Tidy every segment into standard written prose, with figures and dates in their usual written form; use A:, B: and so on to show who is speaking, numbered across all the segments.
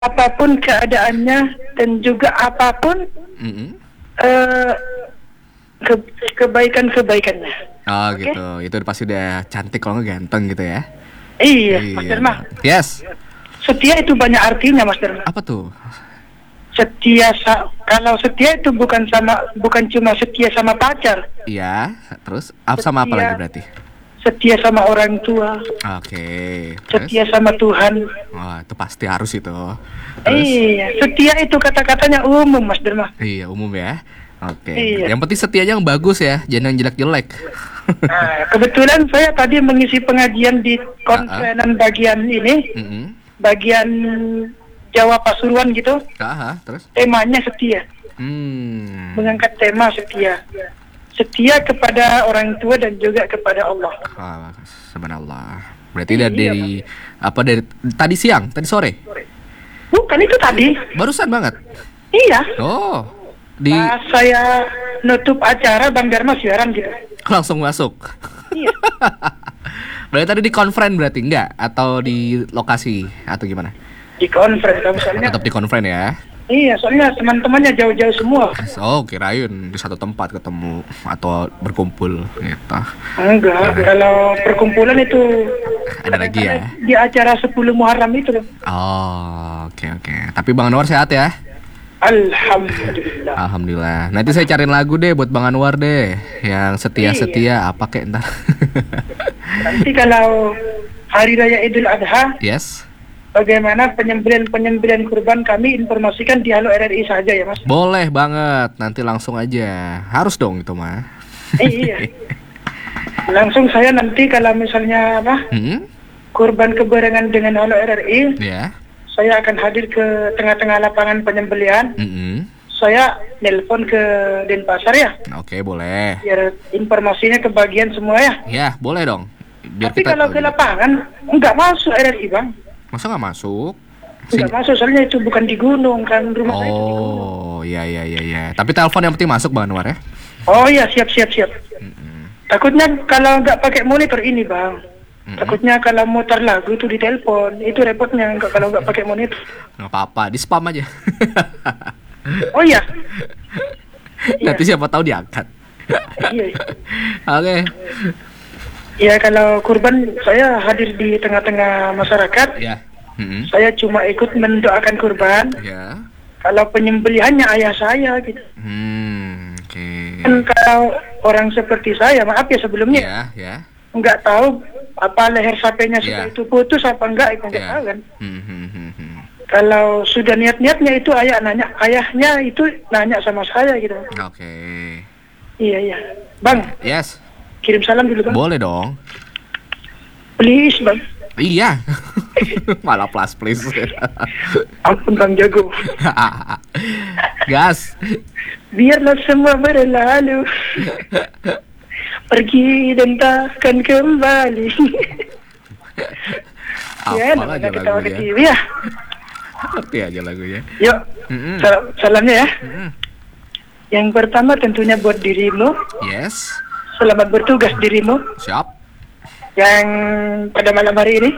A: apapun keadaannya dan juga apapun eh, kebaikan-kebaikannya.
B: Oh
A: Oke?
B: gitu, itu pasti udah cantik kalau nggak ganteng gitu ya.
A: Iya, Mas Dharma.
B: Yes.
A: Setia itu banyak artinya, Mas Dharma.
B: Apa tuh?
A: Kalau setia itu bukan cuma setia sama pacar.
B: Iya, terus sama apa lagi berarti?
A: Setia sama orang tua,
B: Oke. Terus?
A: setia sama Tuhan.
B: Wah, itu pasti harus itu. Terus?
A: Iya, setia itu kata-katanya umum, Mas Dharma.
B: Iya, umum ya. Oke.
A: Iya.
B: Yang penting setianya yang bagus ya, jangan yang jelek-jelek.
A: Nah, kebetulan saya tadi mengisi pengajian di konferensi bagian ini, bagian Jawa Pasuruan gitu.
B: Terus?
A: Temanya setia. Mengangkat tema setia. Setia kepada orang tua dan juga kepada Allah.
B: Subhanallah. Berarti dari tadi siang, tadi sore?
A: Bukan itu tadi.
B: Barusan banget.
A: Iya.
B: Oh.
A: Pas saya nutup acara Bang Dharma siaran gitu.
B: Langsung masuk.
A: Iya.
B: Berarti tadi di konferen berarti enggak atau di lokasi atau gimana?
A: Di konferen soalnya.
B: Tetap di konferen ya.
A: Iya, soalnya teman-temannya jauh-jauh semua.
B: Oh, kirain di satu tempat ketemu atau berkumpul gitu.
A: Enggak, kalau perkumpulan itu
B: ada lagi ya.
A: Di acara 10 Muharram itu loh.
B: Oh, oke. Tapi Bang Anwar sehat ya?
A: Alhamdulillah.
B: Alhamdulillah. Nanti saya cariin lagu deh buat Bang Anwar deh, yang setia-setia apa kek ntar.
A: Nanti kalau Hari Raya Idul Adha,
B: yes.
A: Bagaimana penyembelihan kurban kami informasikan di Halo RRI saja ya Mas.
B: Boleh banget, nanti langsung aja. Harus dong itu mah.
A: Iya. Langsung saya nanti kalau misalnya kurban kebarengan dengan Halo RRI, saya akan hadir ke tengah-tengah lapangan penyembelihan. Saya nelpon ke Denpasar ya.
B: Oke, boleh.
A: Biar informasinya kebagian semua ya.
B: Ya, boleh dong. Biar
A: tapi kalau ke lapangan nggak masuk RRI Bang.
B: Masa nggak masuk?
A: Nggak masuk, soalnya itu bukan di gunung kan, rumah saya itu di gunung.
B: Oh, iya. Tapi telepon yang penting masuk Bang Anwar ya?
A: Oh iya, siap. Takutnya kalau nggak pakai monitor ini Bang. Takutnya kalau muter lagu itu di telepon, itu repotnya kalau nggak pakai monitor.
B: Nggak apa-apa, di spam aja.
A: Oh iya.
B: Nanti siapa tahu diangkat.
A: Iya.
B: Oke.
A: Ya kalau kurban saya hadir di tengah-tengah masyarakat.
B: Ya.
A: Saya cuma ikut mendoakan kurban.
B: Ya.
A: Kalau penyembelihannya ayah saya gitu.
B: Oke.
A: Kan kalau orang seperti saya, maaf ya sebelumnya.
B: Ya.
A: Nggak tahu apa leher sapenya sudah itu putus apa enggak, itu nggak tahu kan. Kalau sudah niat-niatnya itu ayahnya itu nanya sama saya gitu.
B: Oke.
A: Iya. Bang.
B: Yes.
A: Kirim salam dulu Bang.
B: Boleh dong.
A: Please Bang.
B: Iya. Malah please.
A: Ampun Bang Jago.
B: Gas.
A: Biarlah semua berlalu. Pergi dan takkan kembali. Ya, namanya ketawa ke TV ya.
B: Ngerti aja lagunya.
A: Yuk, salamnya ya. Yang pertama tentunya buat dirimu.
B: Yes.
A: Selamat bertugas dirimu.
B: Siap.
A: Yang pada malam hari ini.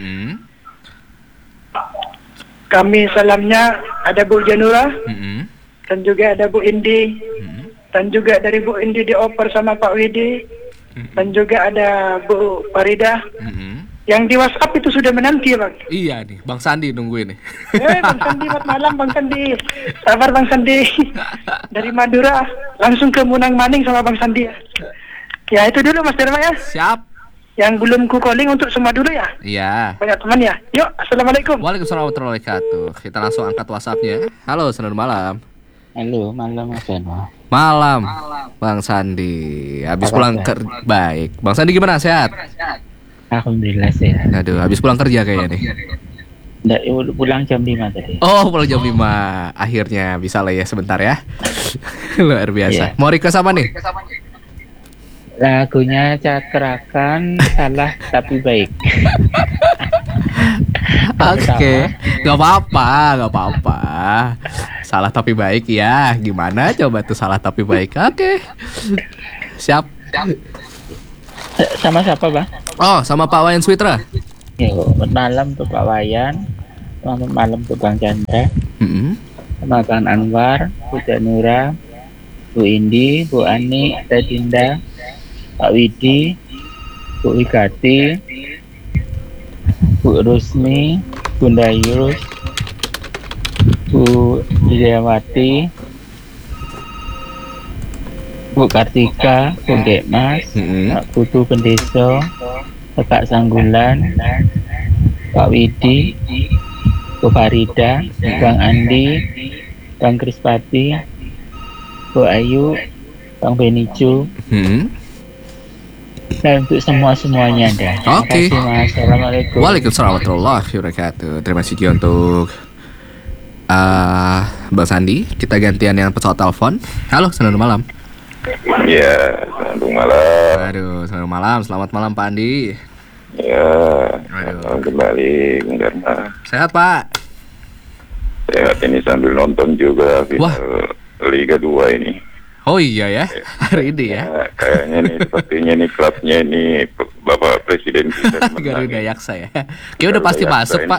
A: Kami salamnya ada Bu Janura. Dan juga ada Bu Indi. Dan juga dari Bu Indi dioper sama Pak Widi. Dan juga ada Bu Farida. Yang di WhatsApp itu sudah menanti Bang.
B: Iya nih, Bang Sandi nungguin nih.
A: Bang Sandi, selamat malam Bang Sandi. Sabar Bang Sandi. Dari Madura langsung ke Munang Maning sama Bang Sandi. Ya itu dulu Mas Dharma ya.
B: Siap.
A: Yang belum ku calling untuk semua dulu ya.
B: Iya.
A: Banyak teman ya. Yuk, assalamualaikum.
B: Waalaikumsalam warahmatullahi wabarakatuh. Kita langsung angkat WhatsApp-nya. Halo, selamat malam.
C: Halo, malam Mas Dharma.
B: Malam, Bang Sandi. Habis pulang kerja. Baik. Bang Sandi gimana? Sehat?
C: Alhamdulillah sehat.
B: Aduh, habis pulang kerja kayaknya nih.
C: Nggak, pulang jam 5 tadi.
B: Oh, pulang jam 5. Akhirnya bisa lah ya sebentar ya. Luar biasa. Mau request apa nih?
C: Lagunya Cakrakan Salah Tapi Baik.
B: Oke, nggak apa-apa. Salah tapi baik ya. Gimana coba tuh salah tapi baik? Oke. Siap.
C: Sama siapa Bang?
B: Oh, sama Pak Wayan Switra.
C: Yo, malam tuh Pak Wayan. selamat malam untuk Bang Chandra, Bang Anwar, Bu Janura, Bu Indi, Bu Ani, Teh Dinda, Pak Widi, Bu Wigati, Bu Rusmi, Bunda Yus, Bu Widiawati, Bu Kartika, Bu Dekmas, Pak Putu Pendeso, Kakak Sanggulan, Pak Widi, Bu Farida, Bang Andi, Bang Krispati, Bu Ayu, Bang Benicu, dan untuk semuanya ada.
B: Oke.
C: Terima kasih, Mas. Assalamualaikum.
B: Waalaikumsalam warahmatullahi wabarakatuh. Terima kasih juga untuk Bang Sandi. Kita gantian yang pesawat telepon. Halo, selamat malam.
D: Ya, selamat malam.
B: Aduh, selamat malam. Selamat malam Pak Andi.
D: Ya,
B: Aduh.
D: kembali Bung Dharma.
B: Sehat Pak?
D: Sehat ini sambil nonton juga final Liga 2 ini.
B: Oh iya ya, hari ini ya.
D: Kayaknya nih sepertinya nih klubnya ini Bapak Presiden kita
B: Garuda Yaksa ya. Kayaknya udah pasti masuk
D: ini.
B: Pak.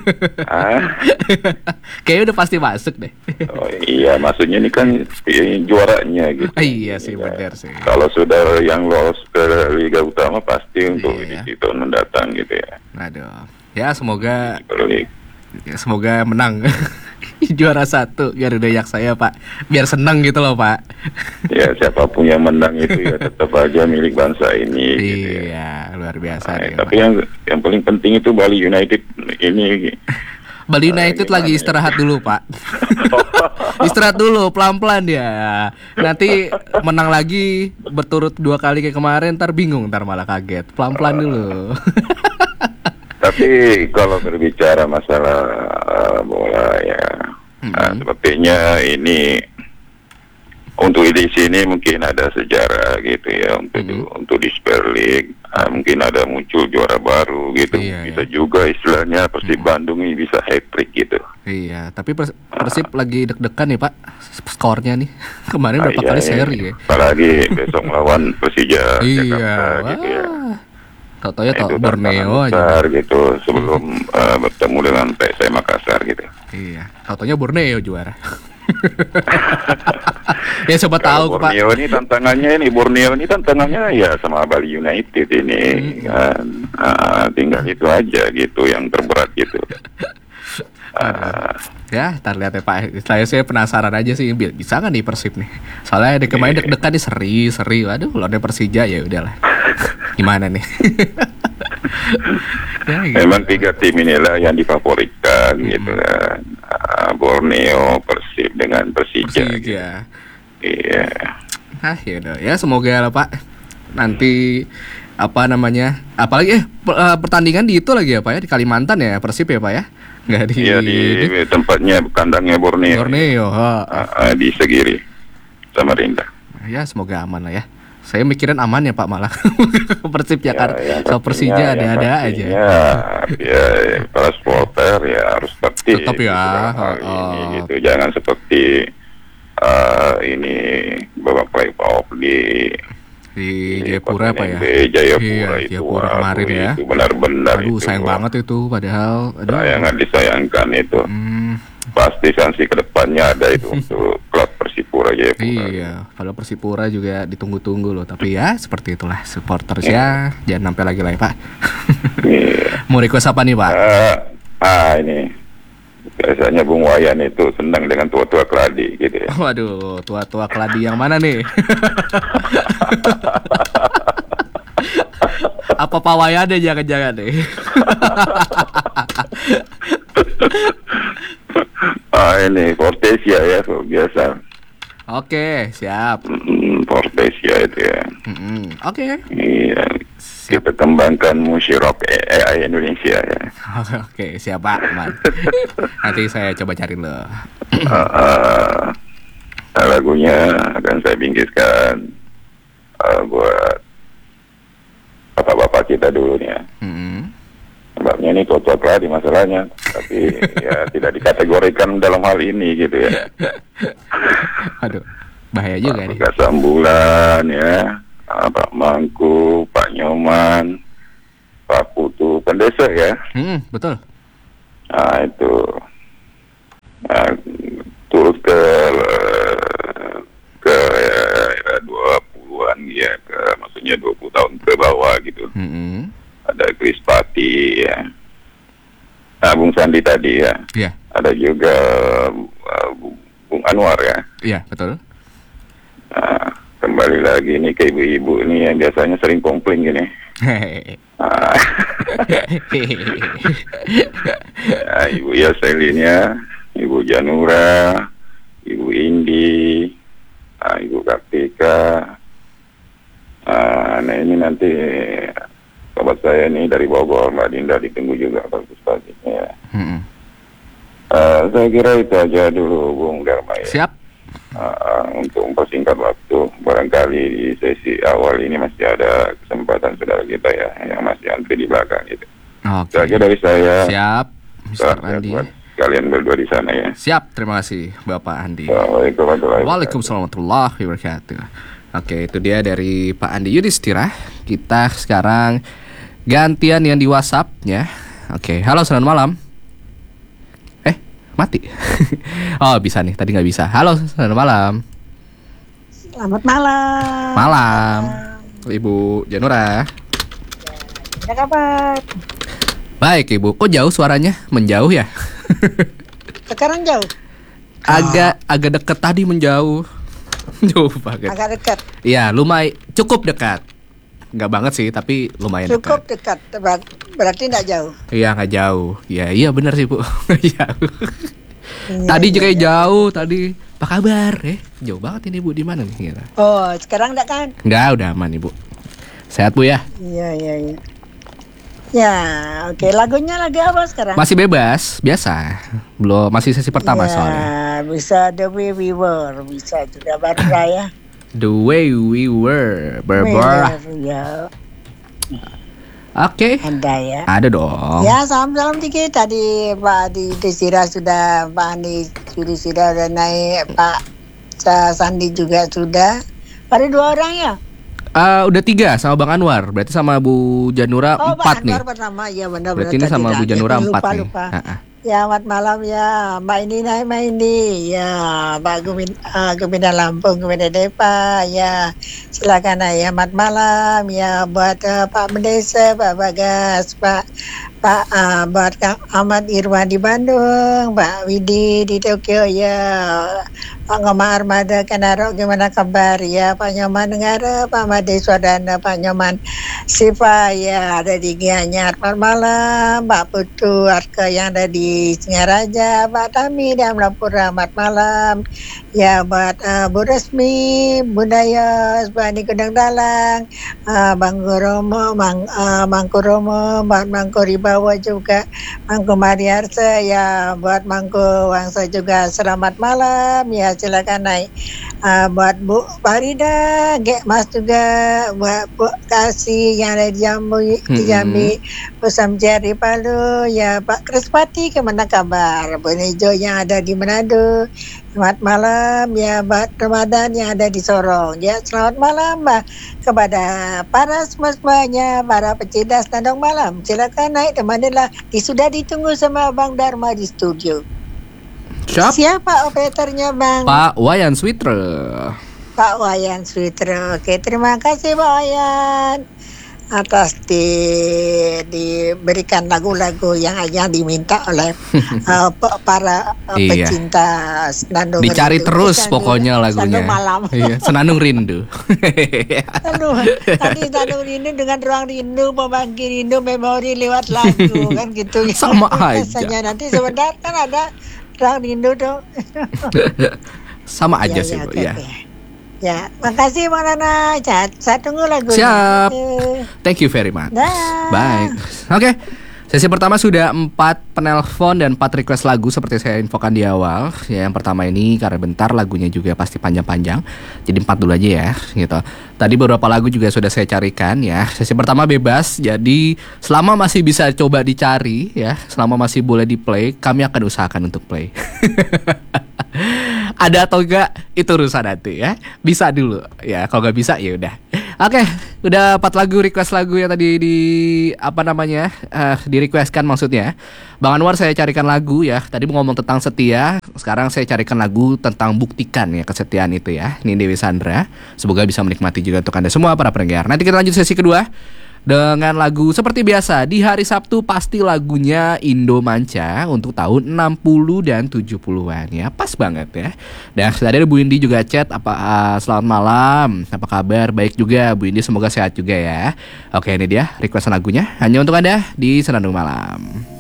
B: Kayaknya udah pasti masuk deh.
D: Oh iya, maksudnya ini kan juaranya gitu.
B: Iya sih, benar sih.
D: Kalau sudah yang lolos ke Liga Utama pasti untuk
B: Iya.
D: di tahun mendatang gitu ya.
B: Aduh. Ya semoga
D: Liga.
B: semoga menang. Juara 1 Garuda Yaksa ya Pak. Biar senang gitu loh Pak.
D: Ya siapapun yang menang itu ya tetap aja milik bangsa ini. Gitu ya.
B: Iya, luar biasa deh.
D: Tapi
B: Pak.
D: yang paling penting itu Bali United ini.
B: Bali United lagi istirahat dulu Pak. Istirahat dulu pelan-pelan ya. Nanti menang lagi berturut 2 kali kayak kemarin, ntar bingung, ntar malah kaget. Pelan-pelan dulu.
D: Tapi kalau berbicara masalah bola ya, sepertinya ini untuk di sini mungkin ada sejarah gitu ya untuk di Super League. Mungkin ada muncul juara baru gitu.
B: Iya,
D: bisa juga istilahnya Persib Bandung ini bisa hat-trick gitu.
B: Iya, tapi Persib lagi deg-degan nih Pak, skornya nih. Kemarin berapa kali seri ya.
D: Apalagi besok melawan Persija
B: Iya,
D: Jakarta gitu ya.
B: Tau-tau ya
D: Itu
B: Borneo
D: besar
B: aja.
D: gitu sebelum bertemu dengan PSM Makassar gitu.
B: Iya, tau-taunya Borneo juara. Ya siapa tahu Pak.
D: Borneo ini tantangannya ya sama Bali United ini kan. Tinggal itu aja gitu yang terberat gitu.
B: Ya, ntar lihat ya Pak. Saya penasaran aja sih, bisa nggak nih Persib nih? Soalnya kemarin deg-degan nih seri. Waduh, lawannya Persija ya udahlah. Gimana nih? Ya, gitu.
D: Memang 3 tim inilah yang difavoritkan gitu kan. Borneo, Persib dengan Persija. Gitu. Iya.
B: Ya udah. Ya semoga lah Pak. Nanti apa namanya? Apalagi pertandingan di itu lagi ya Pak ya, di Kalimantan ya Persib ya Pak ya? Nggak di
D: Iya di tempatnya kandangnya Borneo. Di Segiri, Samarinda.
B: Ya semoga aman lah ya. Saya mikirin aman ya Pak malah. Persib Jakarta, so Persija ada aja.
D: Ya para supporter ya harus tertib.
B: Tetap ya.
D: Ini gitu, jangan seperti ini babak playoff di
B: Jayapura Pak ya.
D: Jayapura
B: iya,
D: itu.
B: Jayapura kemarin ya.
D: Itu benar-benar.
B: Aduh, sayang banget itu padahal.
D: Sangat disayangkan itu. Pasti sanksi kedepannya ada itu untuk klub Persipura Jayapura.
B: Iya, padahal Persipura juga ditunggu-tunggu loh. Tapi ya seperti itulah supportersnya. Jangan sampai lagi lah ya Pak. Mau request apa nih Pak?
D: Ini biasanya Bung Wayan itu senang dengan tua-tua keladi gitu ya.
B: Waduh, tua-tua keladi yang mana nih? Apa Pak Wayan deh jangan-jangan deh.
D: Ini Fortesia ya biasa.
B: Oke, siap.
D: Fortesia itu ya.
B: Oke.
D: Iya. Kita kembangkan musik rock AI Indonesia ya.
B: Oke, siap Pak. Nanti saya coba cari lo.
D: Lagunya akan saya bingkiskan buat bapak-bapak kita dulu nih ya. Sebabnya ini tua-tua keladi masalahnya, tapi ya tidak dikategorikan dalam hal ini gitu ya.
B: Aduh, bahaya juga nih.
D: Pak Sambulan ya, Pak Mangku, Pak Nyoman, Pak Putu Pendeso ya.
B: Betul.
D: Nah, itu turut ke era 20-an ya, maksudnya 20 tahun ke bawah gitu. Ada Chris Pati ya. Nah, Bung Sandi tadi ya.
B: Iya.
D: Ada juga Bung Anwar ya.
B: Iya, betul.
D: Nah, kembali lagi nih ke ibu-ibu nih yang biasanya sering komplain gini. Ya, Ibu Yaselinnya, Ibu Janura, Ibu Indi, Ibu Kartika. Nah ini nanti sobat saya nih dari Bogor, Mbak Dinda, ditunggu juga bagus paginya ya. Saya kira itu aja dulu Bung Dharma ya.
B: Siap.
D: Untuk mempersingkat waktu, barangkali di sesi awal ini masih ada kesempatan saudara kita ya yang masih antri di belakang gitu.
B: Oke.
D: Itu aja dari saya.
B: Siap, Mr. Andi.
D: Buat kalian berdua di sana ya.
B: Siap, terima kasih Bapak Andi. Waalaikumsalam warahmatullahi wabarakatuh. Oke, itu dia dari Pak Andi Yudhistira. Kita sekarang gantian yang di WhatsApp ya. Oke, halo selamat malam. Mati. Oh bisa nih, tadi nggak bisa. Halo, selamat malam.
E: Selamat malam.
B: Malam, Ibu Janura.
E: Ada kabar?
B: Baik Ibu, kok jauh suaranya? Menjauh ya?
E: Sekarang jauh?
B: Agak deket tadi menjauh. Jauh banget.
E: Agak dekat.
B: Iya, lumayan cukup dekat. Nggak banget sih, tapi lumayan
E: cukup dekat. Berarti nggak jauh. Iya,
B: nggak jauh. Iya benar sih Bu. Jauh. Tadi juga jauh tadi. Apa kabar? Jauh banget ini Bu, di mana nih? Gitu.
E: Oh, sekarang enggak kan?
B: Nggak, udah aman Ibu. Sehat Bu ya?
E: Iya. Ya, oke. Lagunya lagu apa sekarang?
B: Masih bebas, biasa. Belum, masih sesi pertama soalnya.
E: Bisa The Way We Were, bisa juga Barbara ya.
B: The Way We Were, Barbara.
E: Ya.
B: Oke.
E: Ada ya.
B: Ada dong.
E: Ya, salam dikit. Tadi Pak Andi Yudhistira sudah, Pak Andi Yudhistira sudah naik, Pak Sandi juga sudah. Ada 2 orang ya?
B: Udah 3 sama Bang Anwar. Berarti sama Bu Janura 4 nih.
E: Anwar pertama, ya benar.
B: Berarti ini sama Bu Janura 4 nih.
E: Lupa. Ya, selamat malam ya, Mbak Indi, ya, Pak Gubernur Lampung, Gubernur Depa, ya, silakan ya, selamat malam ya, buat Pak Mendesa, Pak Bagas, buat Kang Ahmad Irwan di Bandung, Pak Widi di Tokyo ya, Pak Ngoma Armada Kanaro, gimana kabar ya, Pak Nyoman Negara, Pak Made Swadana, Pak Nyoman Siva ya, ada di Gianyar, selamat malam, Pak Putu Arka yang ada di Singaraja, Pak Tami di Amrapura, selamat malam ya, buat Bu Resmi, Budaya, Pak Andi Kudang Dalang, Bang Guromo, Mangku Romo, buat Mangku Ribawa juga, Mangku Mariarsa ya, buat Mangku Wangsa juga, selamat malam ya, silakan naik. Buat Bu Farida, Mas juga, buat Bu Kasih yang ada di Jambi, Bu Samjar di Palu, ya Pak Krispati, kemana kabar? Bu Nejo yang ada di Manado, selamat malam ya, buat Ramadan yang ada di Sorong, ya selamat malam Mbak kepada para semuanya, para pecinta Nandong Malam, silakan naik, temanilah, sudah ditunggu sama Bang Dharma di studio. Siapa operatornya Bang?
B: Pak Wayan Switra.
E: Pak Wayan Switra. Oke, terima kasih Pak Wayan atas diberikan lagu-lagu yang diminta oleh para pecinta Senandung.
B: Dicari rindu. Terus pokoknya lagunya.
E: Senandung Malam.
B: Iya, Senandung Rindu.
E: Tadi Senandung Rindu dengan Ruang Rindu, Pembangkit Rindu, Memori lewat lagu kan gitu.
B: Sama aja.
E: Nanti sebentar kan ada Ruang Rindu dong.
B: Sama aja sih Bu ya.
E: Ya, makasih Bang Nana. Saya tunggu lagunya.
B: Siap. Thank you very much. Baik. Oke. Sesi pertama sudah 4 penelpon dan 4 request lagu seperti saya infokan di awal. Ya, yang pertama ini karena bentar lagunya juga pasti panjang-panjang. Jadi 4 dulu aja ya, gitu. Tadi beberapa lagu juga sudah saya carikan ya. Sesi pertama bebas. Jadi selama masih bisa coba dicari ya, selama masih boleh di play, kami akan usahakan untuk play. Ada atau enggak itu urusan nanti ya. Bisa dulu ya. Kalau nggak bisa ya udah. Oke, udah 4 lagu request lagu yang tadi di requestkan maksudnya. Bang Anwar saya carikan lagu ya. Tadi mau ngomong tentang setia, sekarang saya carikan lagu tentang buktikan ya kesetiaan itu ya. Ini Dewi Sandra. Semoga bisa menikmati juga untuk Anda semua para pendengar. Nanti kita lanjut sesi kedua dengan lagu seperti biasa. Di hari Sabtu pasti lagunya Indo Manca untuk tahun 60 dan 70-an ya. Pas banget ya. Dan tadi ada Bu Indi juga chat, selamat malam, apa kabar? Baik juga Bu Indi, semoga sehat juga ya. Oke, ini dia requestan lagunya hanya untuk Anda di Senandung Malam.